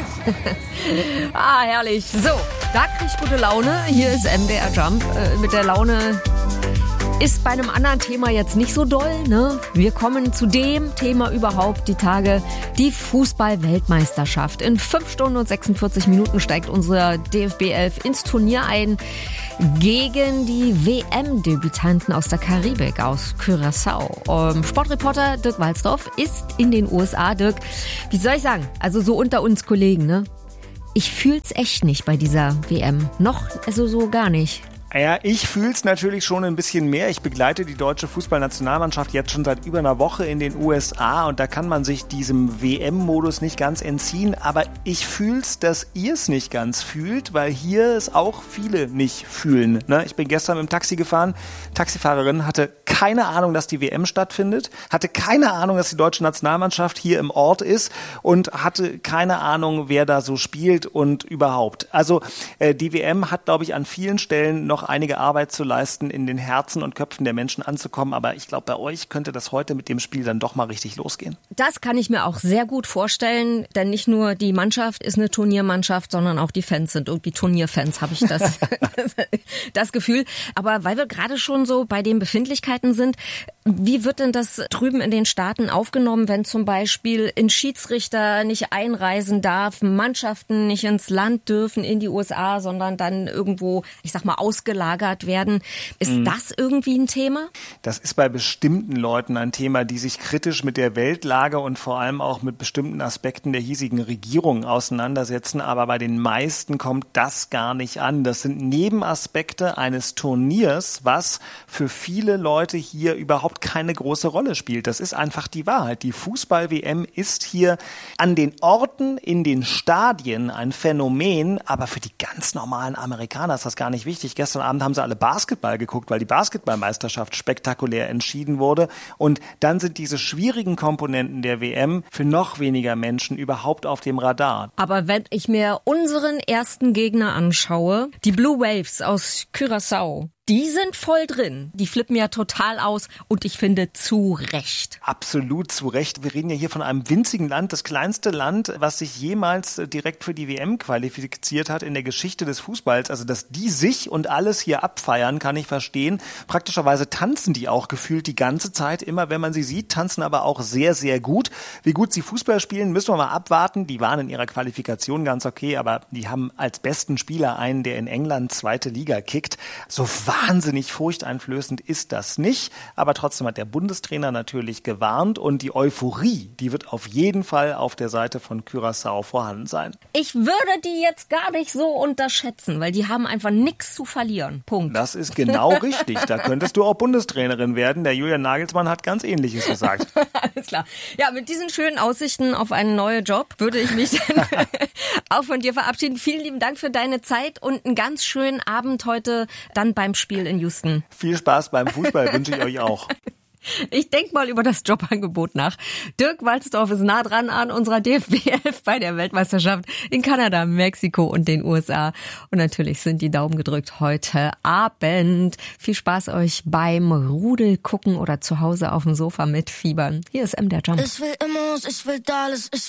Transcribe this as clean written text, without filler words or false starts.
Herrlich. So, da krieg ich gute Laune. Hier ist MDR Jump. Mit der Laune ist bei einem anderen Thema jetzt nicht so doll, ne? Wir kommen zu dem Thema überhaupt, die Tage, die Fußball-Weltmeisterschaft. In 5 Stunden und 46 Minuten steigt unsere DFB 11 ins Turnier ein gegen die WM-Debütanten aus der Karibik, aus Curaçao. Sportreporter Dirk Walzdorf ist in den USA. Dirk, wie soll ich sagen, also so unter uns Kollegen, ne? Ich fühl's echt nicht bei dieser WM. Noch, also so gar nicht. Ja, ich fühl's natürlich schon ein bisschen mehr. Ich begleite die deutsche Fußballnationalmannschaft jetzt schon seit über einer Woche in den USA und da kann man sich diesem WM-Modus nicht ganz entziehen. Aber ich fühl's, dass ihr es nicht ganz fühlt, weil hier es auch viele nicht fühlen. Ne? Ich bin gestern mit dem Taxi gefahren. Taxifahrerin hatte keine Ahnung, dass die WM stattfindet, hatte keine Ahnung, dass die deutsche Nationalmannschaft hier im Ort ist und hatte keine Ahnung, wer da so spielt und überhaupt. Also die WM hat, glaube ich, an vielen Stellen noch einige Arbeit zu leisten, in den Herzen und Köpfen der Menschen anzukommen. Aber ich glaube, bei euch könnte das heute mit dem Spiel dann doch mal richtig losgehen. Das kann ich mir auch sehr gut vorstellen, denn nicht nur die Mannschaft ist eine Turniermannschaft, sondern auch die Fans sind irgendwie Turnierfans, habe ich das Gefühl. Aber weil wir gerade schon so bei den Befindlichkeiten sind, wie wird denn das drüben in den Staaten aufgenommen, wenn zum Beispiel ein Schiedsrichter nicht einreisen darf, Mannschaften nicht ins Land dürfen, in die USA, sondern dann irgendwo, ich sag mal, ausgelagert werden? Ist das irgendwie ein Thema? Das ist bei bestimmten Leuten ein Thema, die sich kritisch mit der Weltlage und vor allem auch mit bestimmten Aspekten der hiesigen Regierung auseinandersetzen. Aber bei den meisten kommt das gar nicht an. Das sind Nebenaspekte eines Turniers, was für viele Leute hier überhaupt keine große Rolle spielt. Das ist einfach die Wahrheit. Die Fußball-WM ist hier an den Orten, in den Stadien ein Phänomen, aber für die ganz normalen Amerikaner ist das gar nicht wichtig. Gestern Abend haben sie alle Basketball geguckt, weil die Basketballmeisterschaft spektakulär entschieden wurde. Und dann sind diese schwierigen Komponenten der WM für noch weniger Menschen überhaupt auf dem Radar. Aber wenn ich mir unseren ersten Gegner anschaue, die Blue Waves aus Curaçao, die sind voll drin. Die flippen ja total aus und ich finde zu Recht. Absolut zu Recht. Wir reden ja hier von einem winzigen Land, das kleinste Land, was sich jemals direkt für die WM qualifiziert hat in der Geschichte des Fußballs. Also, dass die sich und alles hier abfeiern, kann ich verstehen. Praktischerweise tanzen die auch gefühlt die ganze Zeit. Immer wenn man sie sieht, tanzen aber auch sehr, sehr gut. Wie gut sie Fußball spielen, müssen wir mal abwarten. Die waren in ihrer Qualifikation ganz okay, aber die haben als besten Spieler einen, der in England 2. Liga kickt. So wahnsinnig furchteinflößend ist das nicht, aber trotzdem hat der Bundestrainer natürlich gewarnt und die Euphorie, die wird auf jeden Fall auf der Seite von Curaçao vorhanden sein. Ich würde die jetzt gar nicht so unterschätzen, weil die haben einfach nichts zu verlieren. Punkt. Das ist genau richtig. Da könntest du auch Bundestrainerin werden. Der Julian Nagelsmann hat ganz Ähnliches gesagt. Alles klar. Ja, mit diesen schönen Aussichten auf einen neuen Job würde ich mich dann auch von dir verabschieden. Vielen lieben Dank für deine Zeit und einen ganz schönen Abend heute dann beim Spiel in Houston. Viel Spaß beim Fußball wünsche ich euch auch. Ich denke mal über das Jobangebot nach. Dirk Walzdorf ist nah dran an unserer DFB 11 bei der Weltmeisterschaft in Kanada, Mexiko und den USA. Und natürlich sind die Daumen gedrückt heute Abend. Viel Spaß euch beim Rudel gucken oder zu Hause auf dem Sofa mitfiebern. Hier ist MDR Jump. Ich will Immos, ich will alles,